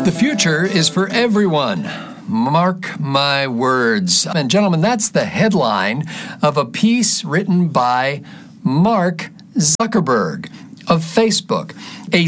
The future is for everyone. Mark my words. And gentlemen, that's the headline of a piece written by Mark Zuckerberg of Facebook, a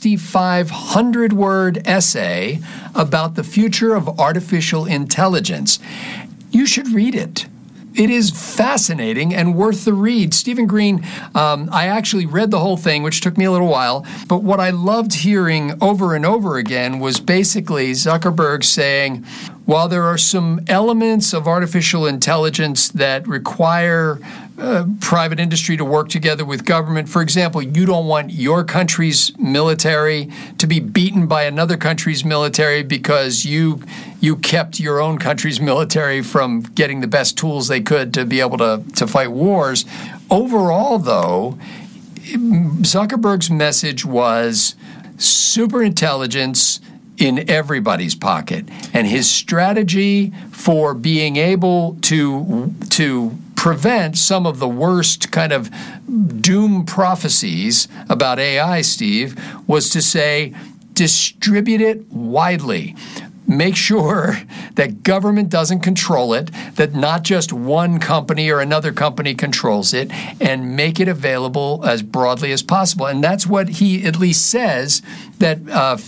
6,500-word essay about the future of artificial intelligence. You should read it. It is fascinating and worth the read. Stephen Green, I actually read the whole thing, which took me a little while, but what I loved hearing over and over again was basically Zuckerberg saying, while there are some elements of artificial intelligence that require private industry to work together with government. For example, you don't want your country's military to be beaten by another country's military because you kept your own country's military from getting the best tools they could to be able to fight wars. Overall, though, Zuckerberg's message was superintelligence in everybody's pocket. And his strategy for being able to prevent some of the worst kind of doom prophecies about AI, Steve, was to say, distribute it widely. Make sure that government doesn't control it, that not just one company or another company controls it, and make it available as broadly as possible. And that's what he at least says that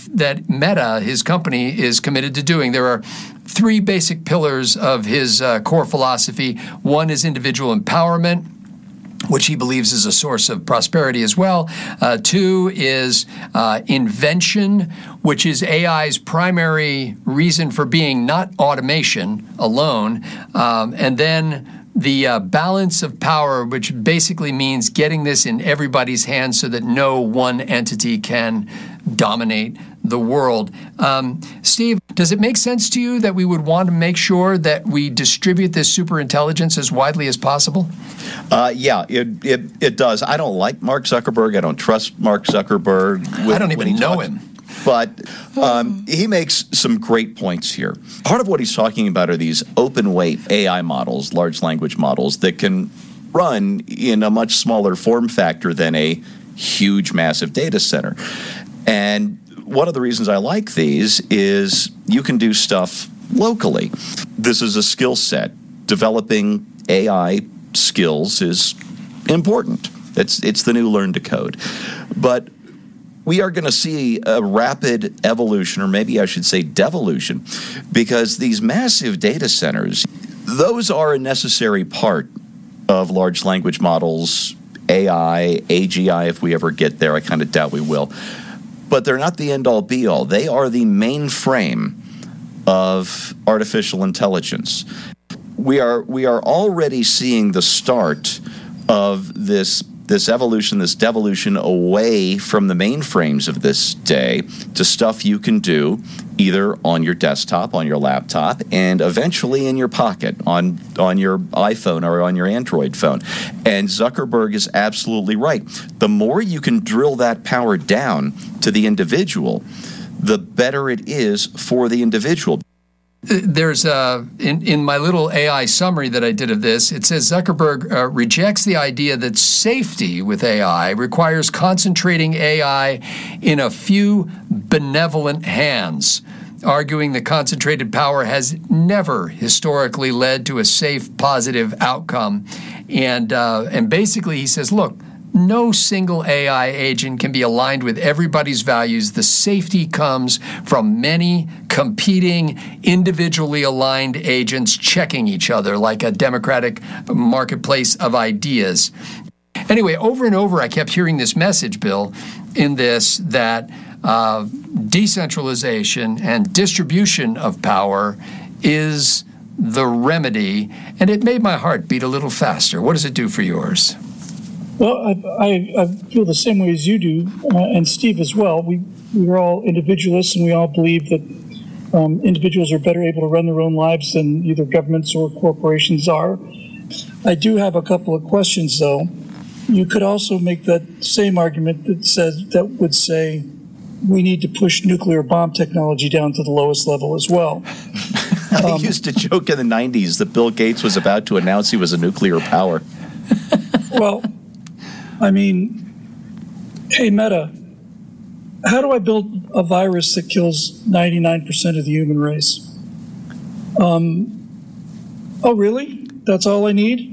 Meta, his company, is committed to doing. There are three basic pillars of his core philosophy. One is individual empowerment, which he believes is a source of prosperity as well. Two is invention, which is AI's primary reason for being, not automation alone. And then the balance of power, which basically means getting this in everybody's hands so that no one entity can dominate the world. Steve, does it make sense to you that we would want to make sure that we distribute this superintelligence as widely as possible? Yeah, it does. I don't like Mark Zuckerberg. I don't trust Mark Zuckerberg. I don't even know him. But he makes some great points here. Part of what he's talking about are these open weight AI models, large language models, that can run in a much smaller form factor than a huge, massive data center. And one of the reasons I like these is you can do stuff locally. This is a skill set. Developing AI skills is important. It's the new learn to code. But we are going to see a rapid evolution, or maybe I should say devolution, because these massive data centers, those are a necessary part of large language models, AI, AGI, if we ever get there. I kind of doubt we will. But they're not the end-all, be-all. They are the mainframe of artificial intelligence. We are already seeing the start of this evolution, this devolution away from the mainframes of this day to stuff you can do either on your desktop, on your laptop, and eventually in your pocket, on your iPhone or on your Android phone. And Zuckerberg is absolutely right. The more you can drill that power down to the individual, the better it is for the individual. There's in my little AI summary that I did of this, it says Zuckerberg rejects the idea that safety with AI requires concentrating AI in a few benevolent hands, arguing that concentrated power has never historically led to a safe, positive outcome. And basically he says, look, no single AI agent can be aligned with everybody's values. The safety comes from many competing, individually aligned agents checking each other like a democratic marketplace of ideas. Anyway, over and over, I kept hearing this message, Bill, in this, that decentralization and distribution of power is the remedy, and it made my heart beat a little faster. What does it do for yours? Well, I feel the same way as you do, and Steve as well. We are all individualists, and we all believe that individuals are better able to run their own lives than either governments or corporations are. I do have a couple of questions, though. You could also make that same argument that would say we need to push nuclear bomb technology down to the lowest level as well. I used to joke in the 90s that Bill Gates was about to announce he was a nuclear power. Well, I mean, hey, Meta, how do I build a virus that kills 99% of the human race? Oh, really? That's all I need?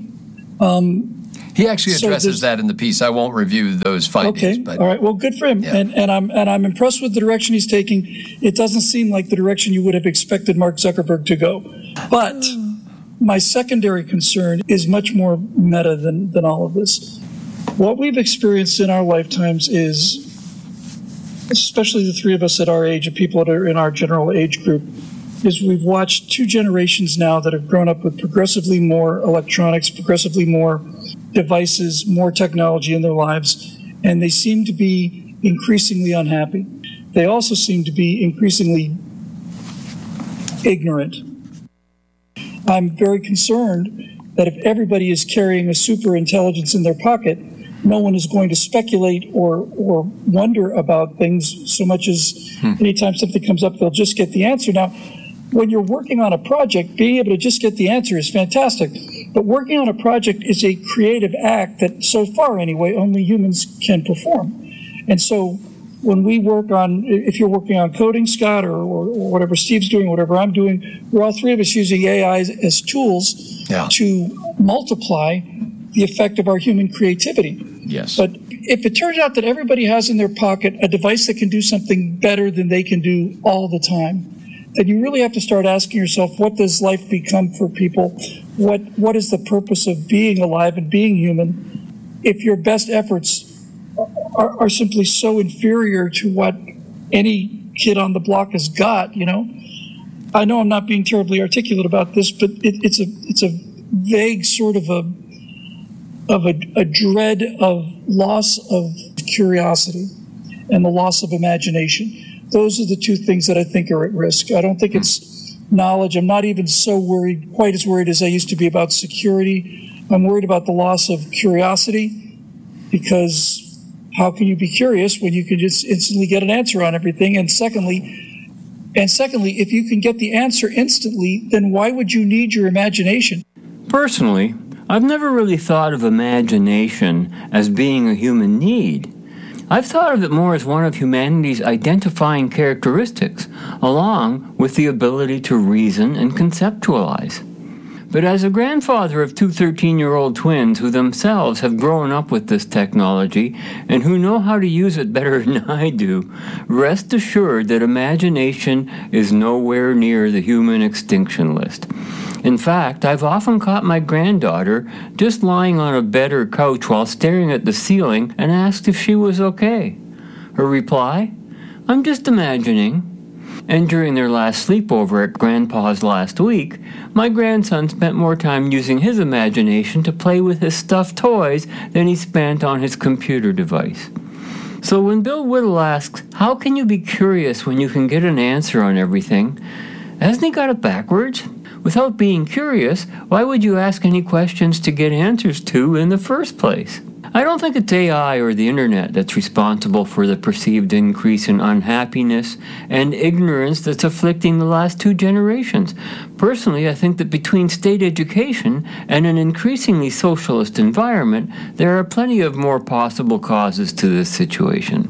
He actually addresses that in the piece. I won't review those findings. Okay, but all right. Well, good for him. Yeah. And I'm impressed with the direction he's taking. It doesn't seem like the direction you would have expected Mark Zuckerberg to go. But my secondary concern is much more meta than all of this. What we've experienced in our lifetimes is, especially the three of us at our age, and people that are in our general age group, is we've watched two generations now that have grown up with progressively more electronics, progressively more devices, more technology in their lives, and they seem to be increasingly unhappy. They also seem to be increasingly ignorant. I'm very concerned that if everybody is carrying a super intelligence in their pocket, no one is going to speculate or wonder about things so much as anytime something comes up, they'll just get the answer. Now, when you're working on a project, being able to just get the answer is fantastic. But working on a project is a creative act that, so far anyway, only humans can perform. And so when we work on, if you're working on coding, Scott, or whatever Steve's doing, whatever I'm doing, we're all three of us using AI as tools to multiply the effect of our human creativity. Yes. But if it turns out that everybody has in their pocket a device that can do something better than they can do all the time, then you really have to start asking yourself, what does life become for people? What is the purpose of being alive and being human if your best efforts are simply so inferior to what any kid on the block has got, you know? I know I'm not being terribly articulate about this, but it's a vague sort of a dread of loss of curiosity and the loss of imagination. Those are the two things that I think are at risk. I don't think it's knowledge. I'm not even quite as worried as I used to be about security. I'm worried about the loss of curiosity, because how can you be curious when you can just instantly get an answer on everything? And secondly, if you can get the answer instantly, then why would you need your imagination? Personally, I've never really thought of imagination as being a human need. I've thought of it more as one of humanity's identifying characteristics, along with the ability to reason and conceptualize. But as a grandfather of two 13-year-old twins who themselves have grown up with this technology and who know how to use it better than I do, rest assured that imagination is nowhere near the human extinction list. In fact, I've often caught my granddaughter just lying on a bed or couch while staring at the ceiling and asked if she was okay. Her reply, "I'm just imagining." And during their last sleepover at Grandpa's last week, my grandson spent more time using his imagination to play with his stuffed toys than he spent on his computer device. So when Bill Whittle asks, how can you be curious when you can get an answer on everything, hasn't he got it backwards? Without being curious, why would you ask any questions to get answers to in the first place? I don't think it's AI or the internet that's responsible for the perceived increase in unhappiness and ignorance that's afflicting the last two generations. Personally, I think that between state education and an increasingly socialist environment, there are plenty of more possible causes to this situation.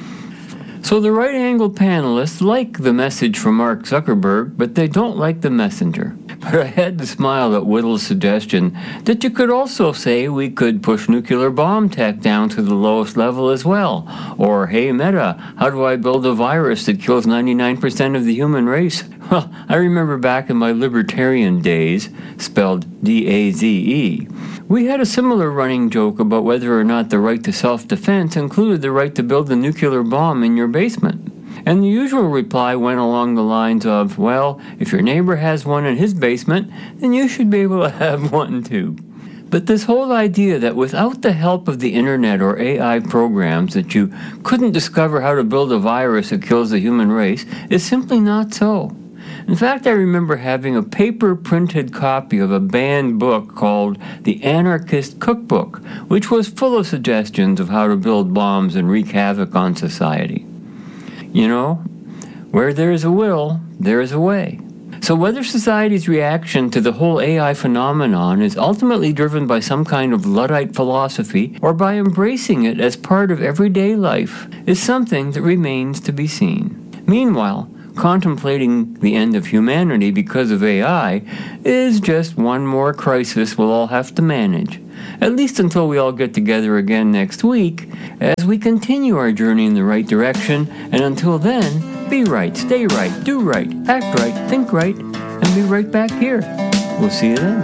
So the right-angled panelists like the message from Mark Zuckerberg, but they don't like the messenger. But I had to smile at Whittle's suggestion that you could also say we could push nuclear bomb tech down to the lowest level as well. Or, hey Meta, how do I build a virus that kills 99% of the human race? Well, I remember back in my libertarian days, spelled D-A-Z-E, we had a similar running joke about whether or not the right to self-defense included the right to build a nuclear bomb in your basement. And the usual reply went along the lines of, well, if your neighbor has one in his basement, then you should be able to have one too. But this whole idea that without the help of the internet or AI programs that you couldn't discover how to build a virus that kills the human race is simply not so. In fact, I remember having a paper-printed copy of a banned book called The Anarchist Cookbook, which was full of suggestions of how to build bombs and wreak havoc on society. You know, where there is a will, there is a way. So whether society's reaction to the whole AI phenomenon is ultimately driven by some kind of Luddite philosophy or by embracing it as part of everyday life is something that remains to be seen. Meanwhile, contemplating the end of humanity because of AI is just one more crisis we'll all have to manage, at least until we all get together again next week as we continue our journey in the right direction, and until then, be right, stay right, do right, act right, think right, and be right back here. We'll see you then.